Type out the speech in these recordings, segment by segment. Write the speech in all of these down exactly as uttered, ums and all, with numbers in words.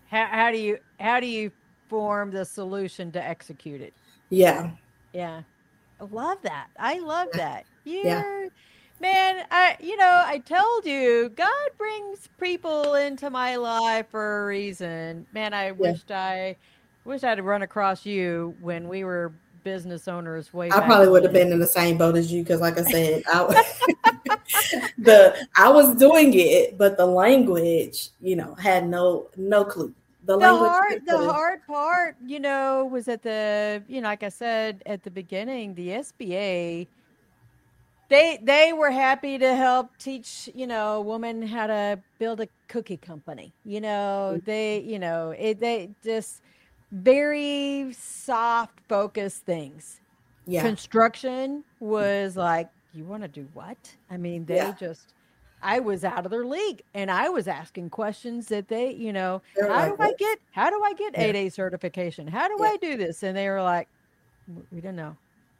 how, how do you how do you form the solution to execute it? Yeah. Yeah. I love that. I love Yeah. that. Yeah. You're man, I you know, I told you God brings people into my life for a reason. Man, I Yeah. wished I wish I'd run across you when we were business owners way I back probably would have when. been in the same boat as you because, like I said, I the I was doing it, but the language, you know, had no no clue. The The language hard didn't the put it. hard part, you know, was at the, you know, like I said at the beginning, the S B A, they they were happy to help teach, you know, women how to build a cookie company. You know, they, you know, it they just very soft focused things. Yeah. Construction was like, "You wanna do what?" I mean, they Yeah. just I was out of their league, and I was asking questions that they, you know, They're "How do like, I what? get how do I get Yeah. eight A certification? How do Yeah. I do this?" And they were like, "W we don't know."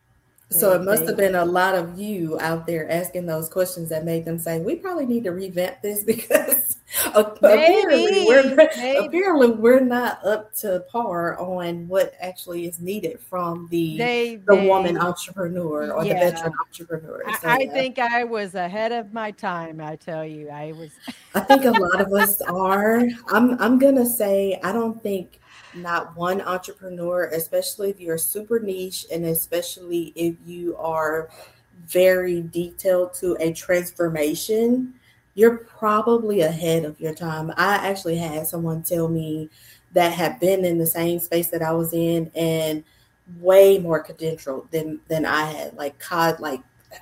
So They it must have they been a lot of you out there asking those questions that made them say, "We probably need to revamp this because apparently we're maybe, maybe apparently we're not up to par on what actually is needed from the they the woman they entrepreneur or the yeah. veteran entrepreneur." I So I yeah, think I was ahead of my time, I tell you. I was I think a lot of us are. I'm I'm gonna say I don't think not one entrepreneur, especially if you're super niche and especially if you are very detailed to a transformation, you're probably ahead of your time. I actually had someone tell me that had been in the same space that I was in and way more credentialed than than I had, like cod like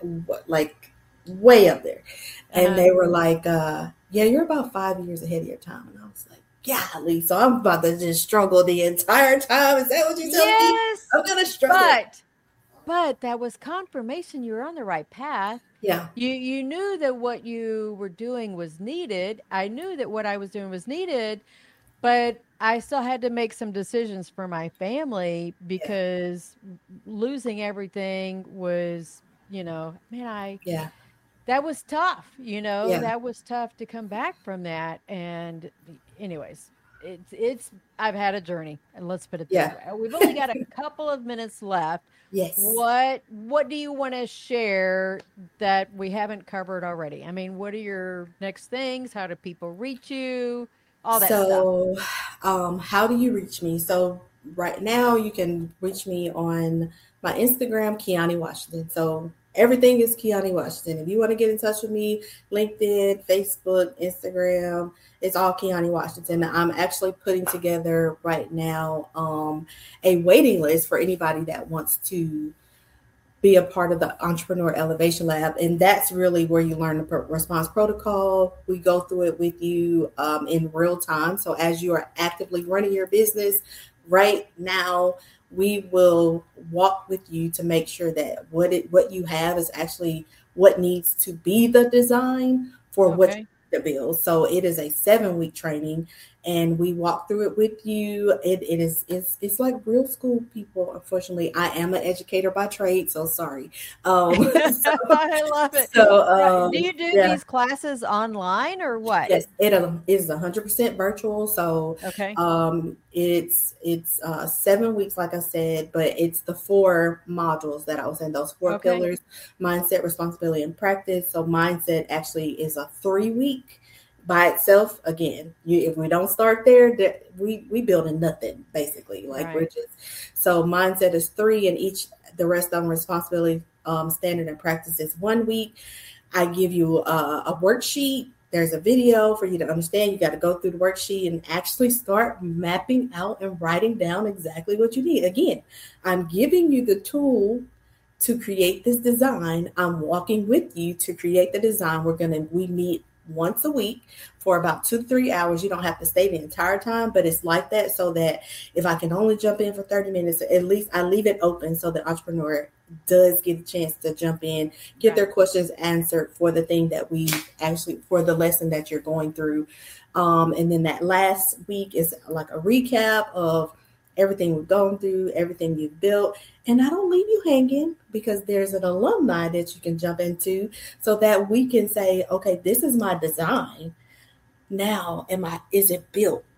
like way up there. And uh-huh. they were like, uh, yeah, you're about five years ahead of your time. And I was like, golly, so I'm about to just struggle the entire time. Is that what you're telling me? Yes, I'm gonna struggle. but but that was confirmation you were on the right path. Yeah, You you knew that what you were doing was needed. I knew that what I was doing was needed, but I still had to make some decisions for my family yeah, because losing everything was, you know, man, I yeah, that was tough, you know, yeah, that was tough to come back from that, and anyways, it's it's I've had a journey, and let's put it this yeah. way. Uh, we've only got a couple of minutes left. Yes. What what do you wanna share that we haven't covered already? I mean, what are your next things? How do people reach you? All that stuff. So, um, how do you reach me? So, right now, you can reach me on my Instagram, Kiani Washington. So, everything is Kiani Washington. If you want to get in touch with me, LinkedIn, Facebook, Instagram, it's all Kiani Washington. I'm actually putting together right now um, a waiting list for anybody that wants to be a part of the Entrepreneur Elevation Lab. And that's really where you learn the response protocol. We go through it with you um, in real time. So as you are actively running your business right now, we will walk with you to make sure that what it what you have is actually what needs to be the design for what Okay. you build. So it is a seven week training and we walk through it with you. It, it is it's it's like real school, people. Unfortunately, I am an educator by trade, so sorry. Um, so I love it. so Now, do um, you do yeah, these classes online or what? yes, it um, is one hundred percent virtual. So Okay. um, it's it's uh, seven weeks, like I said, but it's the four modules that I was in. Those four Okay. pillars: mindset, responsibility, and practice. So mindset actually is a three week by itself. Again, you, if we don't start there, that we we building nothing basically. Like we're Right. just so mindset is three, and each the rest of them responsibility, um, standard, and practice is one week. I give you a, a worksheet. There's a video for you to understand. You got to go through the worksheet and actually start mapping out and writing down exactly what you need. Again, I'm giving you the tool to create this design. I'm walking with you to create the design. We're gonna we meet once a week for about two to three hours. You don't have to stay the entire time, but it's like that so that if I can only jump in for thirty minutes, at least I leave it open so the entrepreneur does get a chance to jump in, get their Right. questions answered for the thing that we actually for the lesson that you're going through. Um, and then that last week is like a recap of everything we've gone through, everything you've built. And I don't leave you hanging because there's an alumni that you can jump into so that we can say, okay, this is my design. Now, am I is it built?